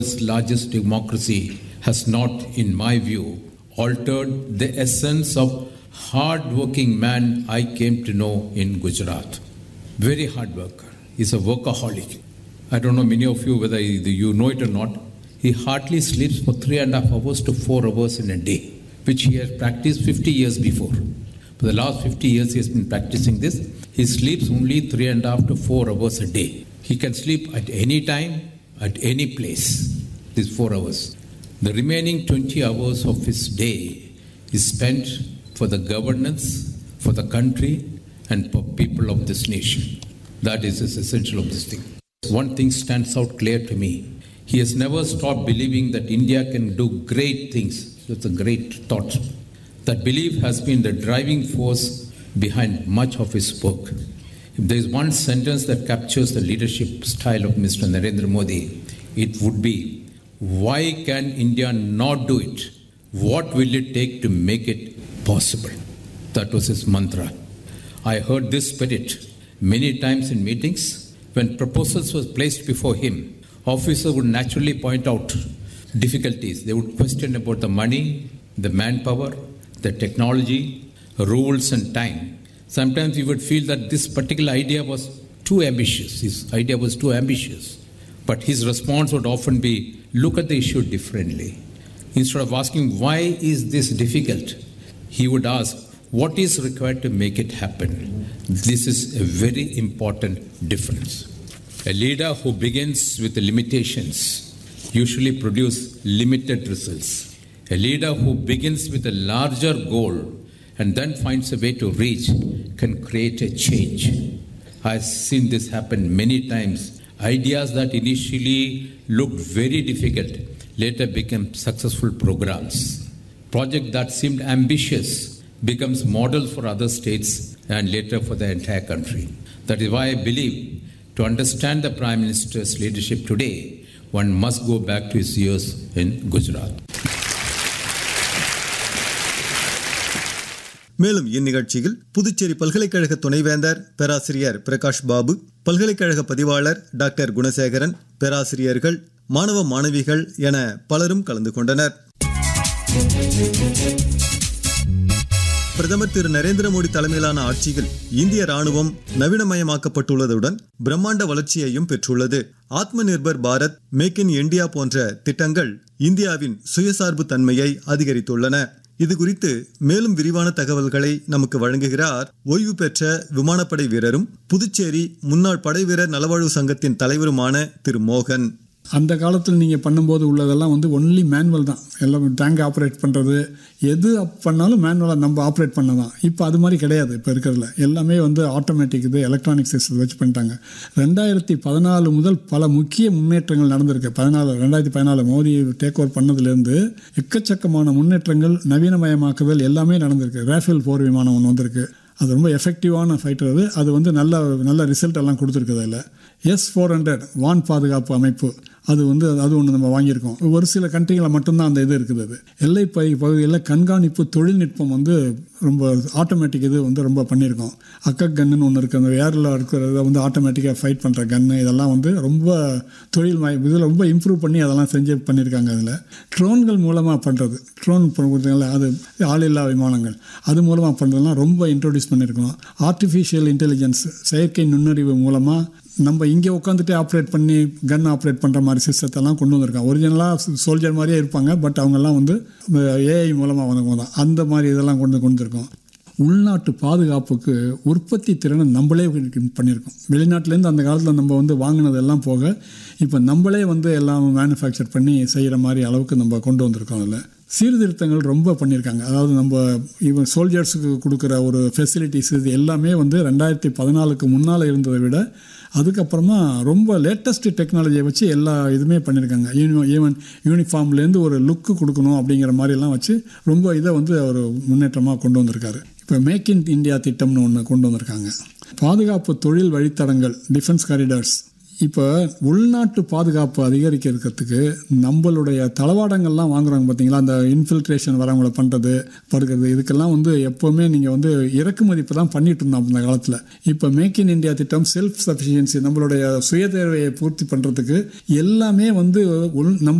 largest democracy has not, in my view, altered the essence of hard-working man I came to know in Gujarat. Very hard worker. He's a workaholic. I don't know many of you whether you know it or not. He hardly sleeps for 3.5 hours to 4 hours in a day, which he has practiced 50 years before. For the last 50 years he has been practicing this. He sleeps only 3.5 to 4 hours a day. He can sleep at any time, at any place, these 4 hours. The remaining 20 hours of his day is spent for the governance, for the country, and for people of this nation. That is essential of this thing. One thing stands out clear to me. He has never stopped believing that India can do great things. That's a great thought. That belief has been the driving force behind much of his work. If there is one sentence that captures the leadership style of Mr. Narendra Modi, it would be, why can India not do it? What will it take to make it possible? That was his mantra. I heard this spirit many times in meetings. When proposals were placed before him, officers would naturally point out difficulties. They would question about the money, the manpower, the technology, rules and time. Sometimes he would feel that this particular idea was too ambitious. His idea was too ambitious. But his response would often be, look at the issue differently. Instead of asking, why is this difficult? He would ask, what is required to make it happen? This is a very important difference. A leader who begins with the limitations usually produces limited results. A leader who begins with a larger goal and then finds a way to reach can create a change. I've seen this happen many times. Ideas that initially looked very difficult later became successful programs. Project that seemed ambitious becomes models for other states and later for the entire country. That is why I believe to understand the Prime Minister's leadership today, one must go back to his years in Gujarat. மேலும் இந்நிகழ்ச்சியில் புதுச்சேரி பல்கலைக்கழக துணைவேந்தர் பேராசிரியர் பிரகாஷ் பாபு, பல்கலைக்கழக பதிவாளர் doctor Gunasekaran, பேராசிரியர்கள், மாணவ மாணவிகள் என பலரும் கலந்து கொண்டனர். பிரதமர் திரு நரேந்திர மோடி தலைமையிலான ஆட்சியில் இந்திய ராணுவம் நவீனமயமாக்கப்பட்டுள்ளதுடன் பிரம்மாண்ட வளர்ச்சியையும் பெற்றுள்ளது. ஆத்ம Nirbhar Bharat, make in India போன்ற திட்டங்கள் இந்தியாவின் சுயசார்பு தன்மையை அதிகரித்துள்ளன. இது குறித்து மேலும் விரிவான தகவல்களை நமக்கு வழங்குகிறார் ஓய்வு பெற்ற விமானப்படை வீரரும் புதுச்சேரி முன்னாள் படைவீரர் நலவாழ்வு சங்கத்தின் தலைவருமான திரு மோகன். அந்த காலத்தில் நீங்கள் பண்ணும்போது உள்ளதெல்லாம் ஒன்லி மேனுவல் தான். எல்லாம் டேங்க் ஆப்ரேட் பண்ணுறது எது பண்ணாலும் மேனுவலாக நம்ம ஆப்ரேட் பண்ண தான். இப்போ அது மாதிரி கிடையாது. இப்போ இருக்கிறதுல எல்லாமே ஆட்டோமேட்டிக் இது எலக்ட்ரானிக் சிஸ்டத்தை வச்சு பண்ணிட்டாங்க. 2014 முதல் பல முக்கிய முன்னேற்றங்கள் நடந்திருக்கு. 2014 மோடி டேக் ஓவர் பண்ணதுலேருந்து எக்கச்சக்கமான முன்னேற்றங்கள், நவீனமயமாக்குதல் எல்லாமே நடந்திருக்கு. ராஃபேல் போர் விமானம் ஒன்று வந்திருக்கு. அது ரொம்ப எஃபெக்டிவான ஃபைட்டர். அது நல்ல ரிசல்ட் எல்லாம் கொடுத்துருக்குது. அதில் S-400 வான் பாதுகாப்பு அமைப்பு அது ஒன்று நம்ம வாங்கியிருக்கோம். ஒரு சில கண்ட்ரிகளில் மட்டும்தான் அந்த இது இருக்குது. அது எல்லை பகுதியில் கண்காணிப்பு தொழில்நுட்பம் ரொம்ப ஆட்டோமேட்டிக் இது ரொம்ப பண்ணியிருக்கோம். அக்கக் கன்னுன்னு ஒன்று இருக்குது. அந்த ஏரில் இருக்கிறத ஆட்டோமேட்டிக்காக ஃபைட் பண்ணுற கன்று இதெல்லாம் ரொம்ப இதில் ரொம்ப இம்ப்ரூவ் பண்ணி அதெல்லாம் செஞ்சு பண்ணியிருக்காங்க. அதில் ட்ரோன்கள் மூலமாக பண்ணுறது, ட்ரோன் அது ஆளில்லா விமானங்கள் அது மூலமாக பண்ணுறதுலாம் ரொம்ப இன்ட்ரோடியூஸ் பண்ணியிருக்கோம். ஆர்டிஃபிஷியல் இன்டெலிஜென்ஸ், செயற்கை நுண்ணறிவு மூலமாக நம்ம இங்கே உட்காந்துட்டே ஆப்ரேட் பண்ணி கன் ஆப்ரேட் பண்ணுற மாதிரி சிஸ்டத்தெல்லாம் கொண்டு வந்திருக்காங்க. ஒரிஜினலாக சோல்ஜர் மாதிரியே இருப்பாங்க, பட் அவங்கெல்லாம் ஏஐ மூலமாக வந்தவங்க தான். அந்த மாதிரி இதெல்லாம் கொண்டு வந்திருக்கோம். உள்நாட்டு பாதுகாப்புக்கு உற்பத்தி திறனை நம்மளே பண்ணியிருக்கோம். வெளிநாட்டிலேருந்து அந்த காலத்தில் நம்ம வாங்கினதெல்லாம் போக இப்போ நம்மளே எல்லாம் மேனுஃபேக்சர் பண்ணி செய்கிற மாதிரி அளவுக்கு நம்ம கொண்டு வந்திருக்கோம். அதில் சீர்திருத்தங்கள் ரொம்ப பண்ணியிருக்காங்க. அதாவது நம்ம சோல்ஜர்ஸுக்கு கொடுக்குற ஒரு ஃபெசிலிட்டிஸ் இது எல்லாமே 2014க்கு முன்னால் இருந்ததை விட அதுக்கப்புறமா ரொம்ப லேட்டஸ்ட் டெக்னாலஜியை வச்சு எல்லா இதுவுமே பண்ணியிருக்காங்க. ஈவன் யூனிஃபார்ம்லேருந்து ஒரு லுக்கு கொடுக்கணும் அப்படிங்கிற மாதிரிலாம் வச்சு ரொம்ப இதை ஒரு முன்னேற்றமாக கொண்டு வந்திருக்காரு. இப்போ மேக் இன் இந்தியா திட்டம்னு ஒன்று கொண்டு வந்திருக்காங்க. பாதுகாப்பு தொழில் வழித்தடங்கள், டிஃபென்ஸ் காரிடார்ஸ் இப்போ உள்நாட்டு பாதுகாப்பு அதிகரிக்கிறதுக்கு நம்மளுடைய தளவாடங்கள்லாம் வாங்குறாங்க பார்த்தீங்களா, அந்த இன்ஃபில்ட்ரேஷன் வரவங்களை பண்ணுறது படுகிறது, இதுக்கெல்லாம் வந்து எப்போவுமே நீங்கள் வந்து இறக்குமதி இப்போ தான் பண்ணிட்டு இருந்தோம் அந்த காலத்தில். இப்போ மேக் இன் இந்தியா திட்டம் செல்ஃப் சஃபிஷியன்சி, நம்மளுடைய சுய தேவையை பூர்த்தி பண்ணுறதுக்கு எல்லாமே வந்து நம்ம